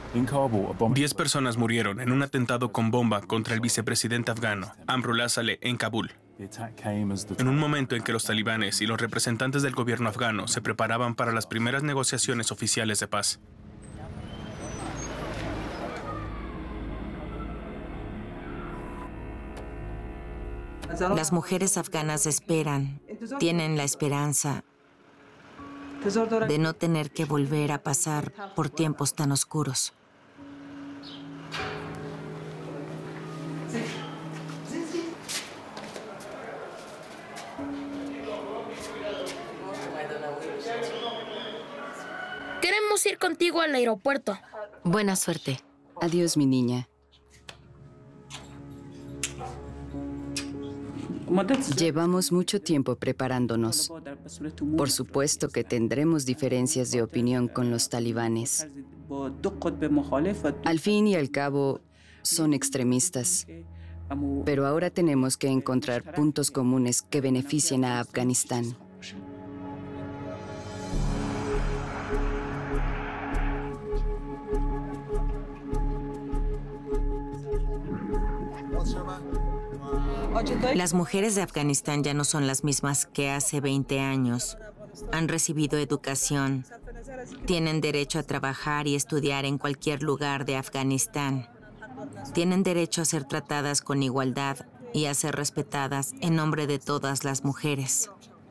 10 personas murieron en un atentado con bomba contra el vicepresidente afgano, Amrullah Saleh, en Kabul. En un momento en que los talibanes y los representantes del gobierno afgano se preparaban para las primeras negociaciones oficiales de paz. Las mujeres afganas esperan, tienen la esperanza de no tener que volver a pasar por tiempos tan oscuros. Queremos ir contigo al aeropuerto. Buena suerte. Adiós, mi niña. Llevamos mucho tiempo preparándonos. Por supuesto que tendremos diferencias de opinión con los talibanes. Al fin y al cabo, son extremistas. Pero ahora tenemos que encontrar puntos comunes que beneficien a Afganistán. Las mujeres de Afganistán ya no son las mismas que hace 20 años. Han recibido educación, tienen derecho a trabajar y estudiar en cualquier lugar de Afganistán. Tienen derecho a ser tratadas con igualdad y a ser respetadas en nombre de todas las mujeres.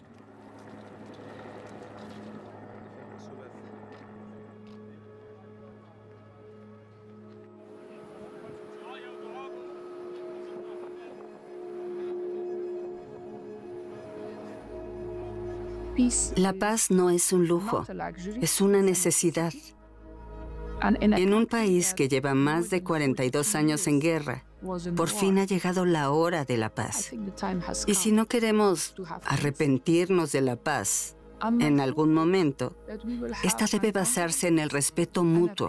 La paz no es un lujo, es una necesidad. En un país que lleva más de 42 años en guerra, por fin ha llegado la hora de la paz. Y si no queremos arrepentirnos de la paz en algún momento, esta debe basarse en el respeto mutuo.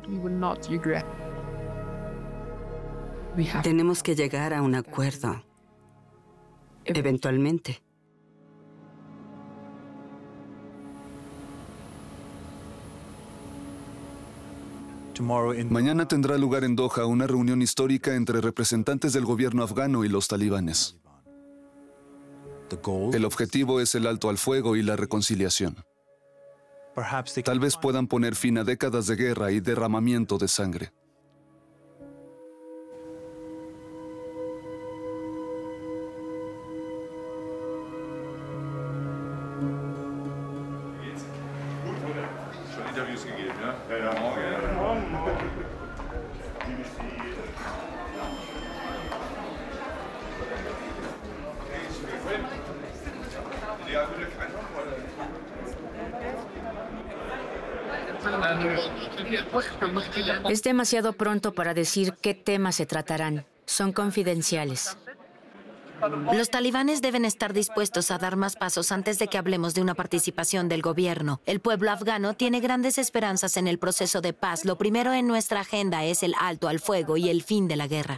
Tenemos que llegar a un acuerdo, eventualmente. Mañana tendrá lugar en Doha una reunión histórica entre representantes del gobierno afgano y los talibanes. El objetivo es el alto al fuego y la reconciliación. Tal vez puedan poner fin a décadas de guerra y derramamiento de sangre. Es demasiado pronto para decir qué temas se tratarán. Son confidenciales. Los talibanes deben estar dispuestos a dar más pasos antes de que hablemos de una participación del gobierno. El pueblo afgano tiene grandes esperanzas en el proceso de paz. Lo primero en nuestra agenda es el alto al fuego y el fin de la guerra.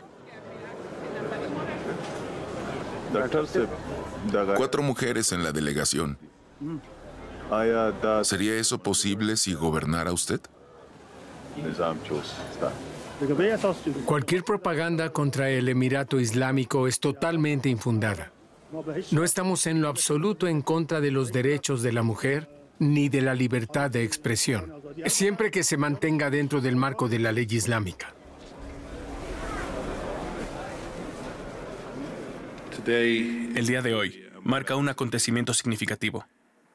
4 mujeres en la delegación. ¿Sería eso posible si gobernara usted? Cualquier propaganda contra el Emirato Islámico es totalmente infundada. No estamos en lo absoluto en contra de los derechos de la mujer ni de la libertad de expresión, siempre que se mantenga dentro del marco de la ley islámica. El día de hoy marca un acontecimiento significativo.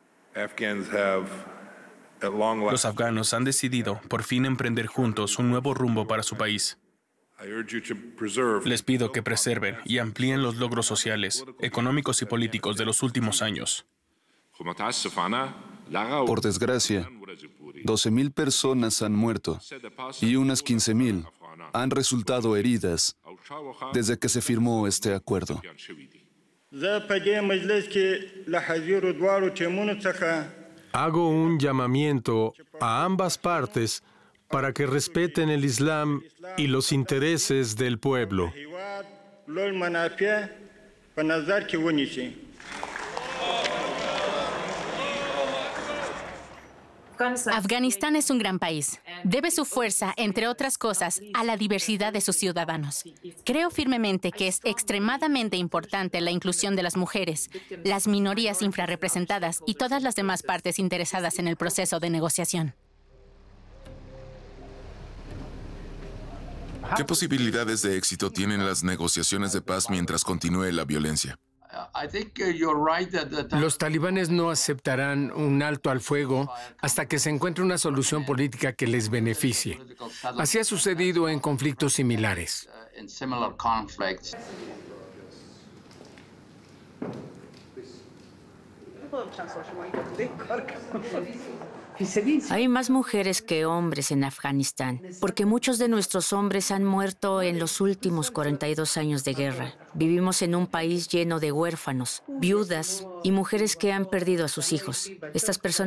Los afganos han decidido por fin emprender juntos un nuevo rumbo para su país. Les pido que preserven y amplíen los logros sociales, económicos y políticos de los últimos años. Por desgracia, 12,000 personas han muerto y unas 15,000 han resultado heridas desde que se firmó este acuerdo. Hago un llamamiento a ambas partes para que respeten el Islam y los intereses del pueblo. Afganistán es un gran país Debe su fuerza, entre otras cosas, a la diversidad de sus ciudadanos. Creo firmemente que es extremadamente importante la inclusión de las mujeres, las minorías infrarrepresentadas y todas las demás partes interesadas en el proceso de negociación. ¿Qué posibilidades de éxito tienen las negociaciones de paz mientras continúe la violencia? Los talibanes no aceptarán un alto al fuego hasta que se encuentre una solución política que les beneficie. Así ha sucedido en conflictos similares. Hay más mujeres que hombres en Afganistán, porque muchos de nuestros hombres han muerto en los últimos 42 años de guerra. Vivimos en un país lleno de huérfanos, viudas y mujeres que han perdido a sus hijos. Estas personas